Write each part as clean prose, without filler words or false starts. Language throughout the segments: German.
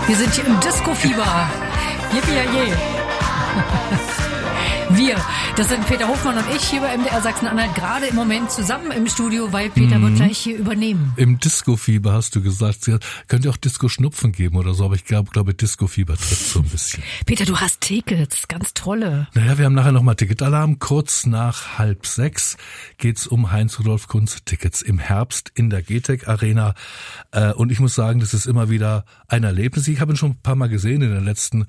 Wir sind hier im Disco-Fieber. Yippie-yay. Wir, das sind Peter Hofmann und ich hier bei MDR Sachsen-Anhalt, gerade im Moment zusammen im Studio, weil Peter wird gleich hier übernehmen. Im Disco-Fieber hast du gesagt, könnte auch Disco-Schnupfen geben oder so, aber ich glaube Disco-Fieber trifft so ein bisschen. Peter, du hast Tickets, ganz tolle. Naja, wir haben nachher nochmal Ticketalarm. Kurz nach 5:30 geht's um Heinz-Rudolf Kunze-Tickets im Herbst in der GTEC Arena. Und ich muss sagen, das ist immer wieder ein Erlebnis. Ich habe ihn schon ein paar Mal gesehen in den letzten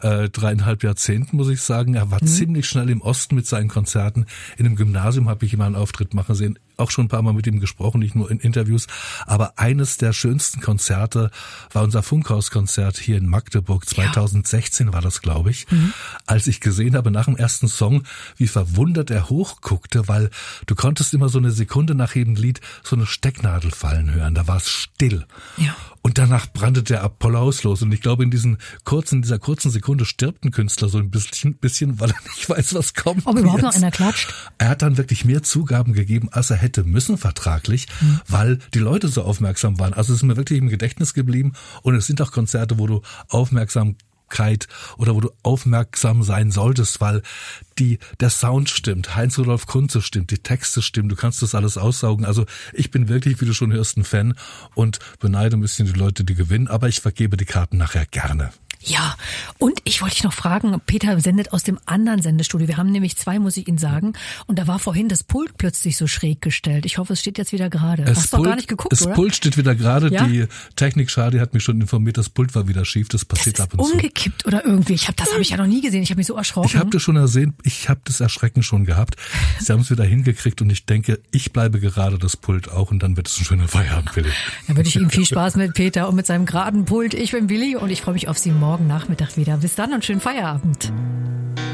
3,5 Jahrzehnten, muss ich sagen. Er war ziemlich schnell im Osten mit seinen Konzerten. In einem Gymnasium habe ich ihm einen Auftritt machen sehen. Auch schon ein paar Mal mit ihm gesprochen, nicht nur in Interviews. Aber eines der schönsten Konzerte war unser Funkhauskonzert hier in Magdeburg. 2016 war das, glaube ich. Als ich gesehen habe nach dem ersten Song, wie verwundert er hochguckte, weil du konntest immer so eine Sekunde nach jedem Lied so eine Stecknadel fallen hören. Da war es still. Ja. Und danach brannte der Applaus los. Und ich glaube, in dieser kurzen Sekunde stirbt ein Künstler so ein bisschen, weil er nicht weiß, was kommt. Ob überhaupt noch einer klatscht? Er hat dann wirklich mehr Zugaben gegeben, als er hätte müssen vertraglich, weil die Leute so aufmerksam waren. Also es ist mir wirklich im Gedächtnis geblieben. Und es sind auch Konzerte, wo du Aufmerksamkeit oder wo du aufmerksam sein solltest, weil der Sound stimmt, Heinz-Rudolf Kunze stimmt, die Texte stimmen, du kannst das alles aussaugen. Also ich bin wirklich, wie du schon hörst, ein Fan und beneide ein bisschen die Leute, die gewinnen, aber ich vergebe die Karten nachher gerne. Ja, und ich wollte dich noch fragen, Peter sendet aus dem anderen Sendestudio. Wir haben nämlich 2, muss ich Ihnen sagen. Und da war vorhin das Pult plötzlich so schräg gestellt. Ich hoffe, es steht jetzt wieder gerade. Hast du doch gar nicht geguckt, oder? Das Pult steht wieder gerade. Ja? Die Technik-Schadi hat mich schon informiert, das Pult war wieder schief. Das passiert ab und zu. Umgekippt oder irgendwie. Das habe ich ja noch nie gesehen. Ich habe mich so erschrocken. Ich habe das schon gesehen. Ich habe das Erschrecken schon gehabt. Sie haben es wieder hingekriegt und ich denke, ich bleibe gerade, das Pult auch und dann wird es ein schöner Feierabend, Willi. Dann wünsche ich Ihnen viel Spaß mit Peter und mit seinem geraden Pult. Ich bin Willi und ich freue mich auf Sie morgen Nachmittag wieder. Bis dann und schönen Feierabend.